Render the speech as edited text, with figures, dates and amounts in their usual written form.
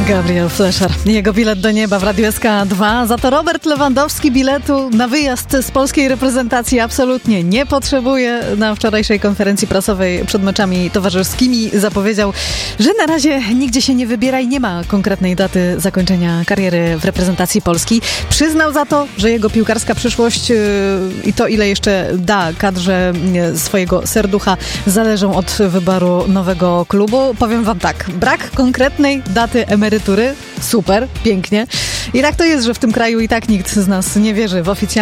Gabriel Flesher. Jego bilet do nieba w Radiu SK2. Za to Robert Lewandowski biletu na wyjazd z polskiej reprezentacji absolutnie nie potrzebuje. Na wczorajszej konferencji prasowej przed meczami towarzyskimi zapowiedział, że na razie nigdzie się nie wybiera i nie ma konkretnej daty zakończenia kariery w reprezentacji Polski. Przyznał za to, że jego piłkarska przyszłość i to, ile jeszcze da kadrze swojego serducha, zależą od wyboru nowego klubu. Powiem wam tak, brak konkretnej daty emerytury, super, pięknie. I tak to jest, że w tym kraju i tak nikt z nas nie wierzy w oficjalne